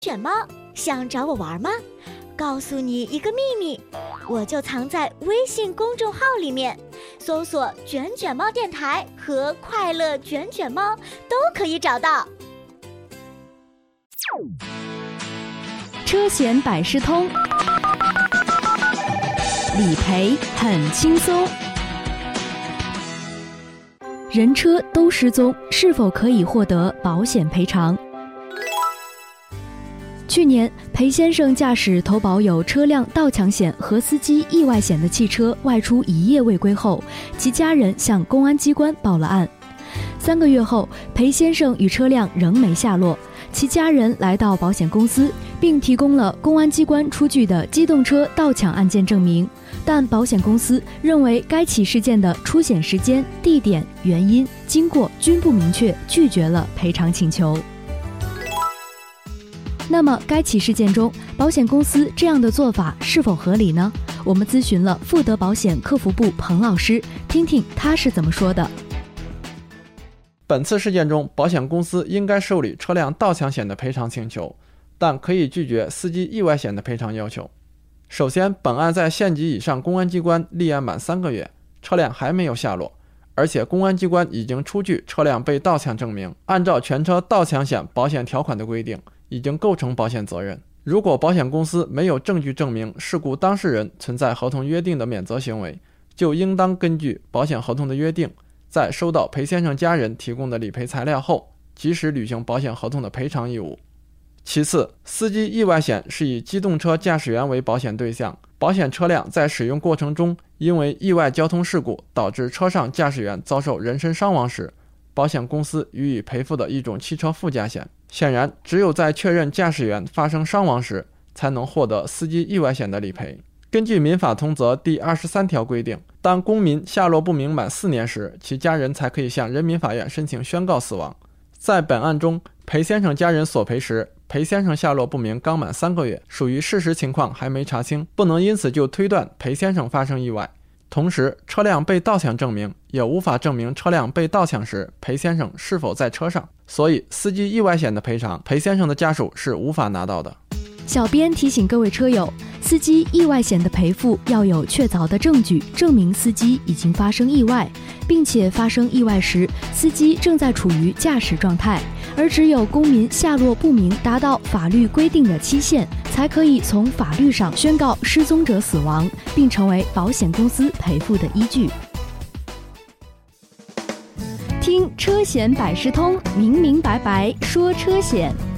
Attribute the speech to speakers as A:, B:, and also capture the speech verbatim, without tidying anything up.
A: 卷猫，想找我玩吗？告诉你一个秘密，我就藏在微信公众号里面，搜索卷卷猫电台和快乐卷卷猫都可以找到。
B: 车险百事通，理赔很轻松。人车都失踪，是否可以获得保险赔偿？去年，裴先生驾驶投保有车辆盗抢险和司机意外险的汽车外出一夜未归后，其家人向公安机关报了案。三个月后，裴先生与车辆仍没下落，其家人来到保险公司，并提供了公安机关出具的机动车盗抢案件证明，但保险公司认为该起事件的出险时间、地点、原因、经过均不明确，拒绝了赔偿请求。那么该起事件中，保险公司这样的做法是否合理呢？我们咨询了富德保险客服部彭老师，听听他是怎么说的。
C: 本次事件中，保险公司应该受理车辆盗抢险的赔偿请求，但可以拒绝司机意外险的赔偿要求。首先，本案在县级以上公安机关立案满三个月，车辆还没有下落，而且公安机关已经出具车辆被盗抢证明，按照全车盗抢险保险条款的规定，已经构成保险责任。如果保险公司没有证据证明事故当事人存在合同约定的免责行为，就应当根据保险合同的约定，在收到裴先生家人提供的理赔材料后，及时履行保险合同的赔偿义务。其次，司机意外险是以机动车驾驶员为保险对象，保险车辆在使用过程中因为意外交通事故导致车上驾驶员遭受人身伤亡时，保险公司予以赔付的一种汽车附加险。显然，只有在确认驾驶员发生伤亡时，才能获得司机意外险的理赔。根据民法通则第二十三条规定，当公民下落不明满四年时，其家人才可以向人民法院申请宣告死亡。在本案中，裴先生家人索赔时，裴先生下落不明刚满三个月，属于事实情况还没查清，不能因此就推断裴先生发生意外。同时，车辆被盗抢证明也无法证明车辆被盗抢时裴先生是否在车上，所以司机意外险的赔偿，裴先生的家属是无法拿到的。
B: 小编提醒各位车友，司机意外险的赔付要有确凿的证据证明司机已经发生意外，并且发生意外时司机正在处于驾驶状态，而只有公民下落不明达到法律规定的期限，才可以从法律上宣告失踪者死亡，并成为保险公司赔付的依据。听车险百事通，明明白白说车险。